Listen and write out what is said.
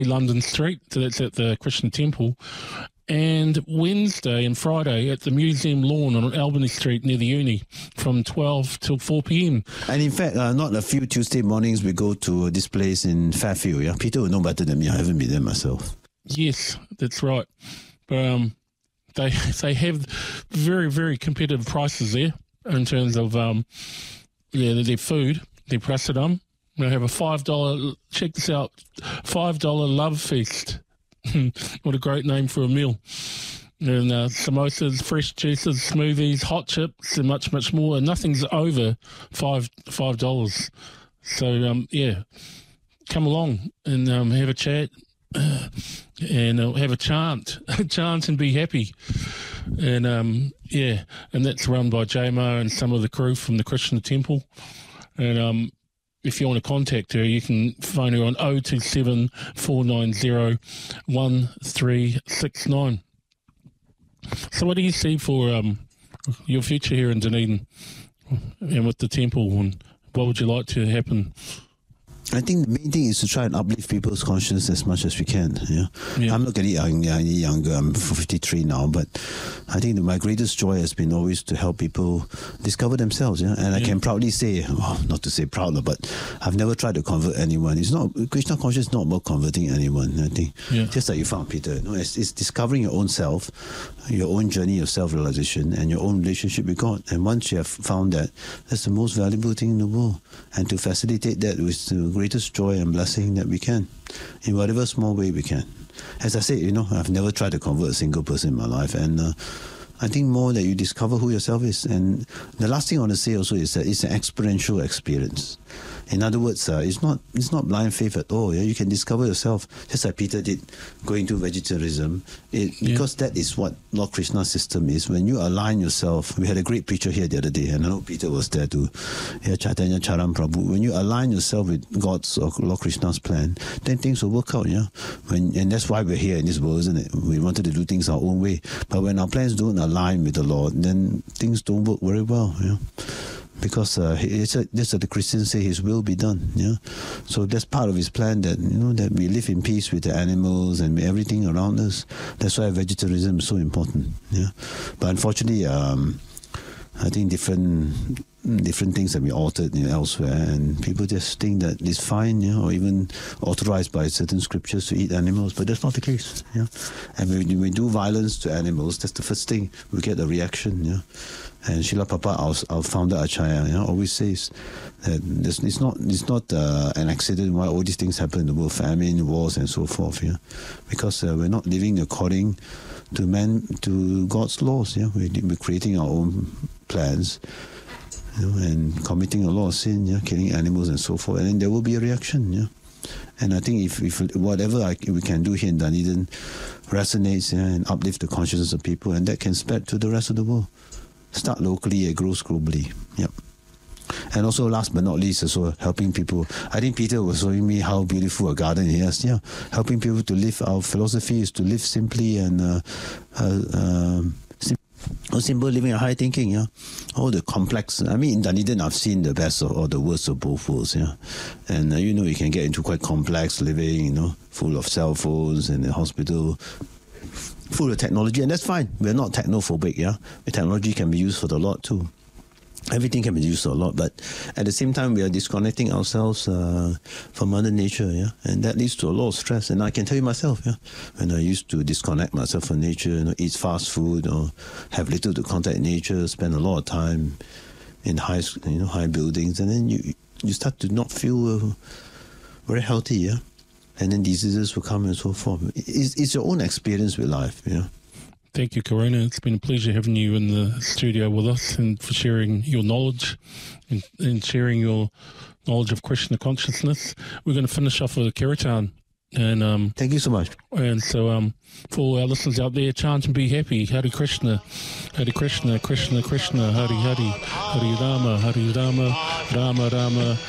London Street, so that's at the Krishna Temple, and Wednesday and Friday at the Museum Lawn on Albany Street near the uni from 12 till 4 p.m. And in fact, not a few Tuesday mornings we go to this place in Fairfield. Yeah, Peter will know better than me. I haven't been there myself. Yes, that's right. But they have very, very competitive prices there in terms of their food, their prasadam. They have a $5, check this out, $5 love feast. What a great name for a meal. And samosas, fresh juices, smoothies, hot chips, and much, much more. And nothing's over $5. So, come along and have a chat and have a chant and be happy. And, and that's run by J-Mo and some of the crew from the Krishna Temple. And if you want to contact her, you can phone her on 027 490 1369. So what do you see for your future here in Dunedin and with the temple, and what would you like to happen? I think the main thing is to try and uplift people's conscience as much as we can. Yeah? I'm not getting any younger. I'm 53 now, but I think that my greatest joy has been always to help people discover themselves. Yeah, and I can proudly say, not to say proud, but I've never tried to convert anyone. It's not Krishna consciousness is not about converting anyone. I think just like you found Peter, it's discovering your own self, your own journey of self-realization, and your own relationship with God. And once you have found that, that's the most valuable thing in the world. And to facilitate that with the greatest joy and blessing that we can, in whatever small way we can. As I said, I've never tried to convert a single person in my life, and I think more that you discover who yourself is. And the last thing I want to say also is that it's an experiential experience. In other words, it's not blind faith at all. Yeah? You can discover yourself, just like Peter did, going to vegetarianism. Because that is what Lord Krishna's system is. When you align yourself, we had a great preacher here the other day, and I know Peter was there too, Chaitanya Charan Prabhu. When you align yourself with God's or Lord Krishna's plan, then things will work out. Yeah, and that's why we're here in this world, isn't it? We wanted to do things our own way, but when our plans don't align with the Lord, then things don't work very well. Yeah. Because just as the Christians say, His will be done. Yeah, so that's part of His plan, that that we live in peace with the animals and with everything around us. That's why vegetarianism is so important. Yeah, but unfortunately, I think different things have been altered elsewhere, and people just think that it's fine, or even authorized by certain scriptures to eat animals, but that's not the case. Yeah, and when we do violence to animals, that's the first thing we get a reaction. Yeah. And Srila Prabhupada, our founder Acharya, always says that it's not an accident why all these things happen in the world, famine, wars, and so forth. Yeah, because we're not living according to God's laws. Yeah, we're creating our own plans, and committing a lot of sin. Yeah, killing animals and so forth, and then there will be a reaction. Yeah, and I think if whatever we can do here in Dunedin resonates and uplift the consciousness of people, and that can spread to the rest of the world. Start locally, it grows globally. Yep. And also, last but not least, also helping people. I think Peter was showing me how beautiful a garden he has. Yeah, helping people to live. Our philosophy is to live simply and simple living and high thinking. Yeah, all the complex. I mean, in Dunedin, I've seen the best or the worst of both worlds. Yeah, and you can get into quite complex living. Full of cell phones and the hospital. Full of technology, and that's fine. We're not technophobic, yeah. The technology can be used for a lot too. Everything can be used for a lot, but at the same time, we are disconnecting ourselves from Mother Nature, yeah, and that leads to a lot of stress. And I can tell you myself, yeah, when I used to disconnect myself from nature, eat fast food or have little to contact nature, spend a lot of time in high buildings, and then you start to not feel very healthy, yeah. And then diseases will come and so forth. It's your own experience with life, yeah. Thank you, Karuna. It's been a pleasure having you in the studio with us and for sharing your knowledge and sharing your knowledge of Krishna consciousness. We're going to finish off with a kirtan. And thank you so much. And so for all our listeners out there, chant and be happy. Hare Krishna, Krishna Krishna, Hare Hare, Hare Rama, Rama Rama,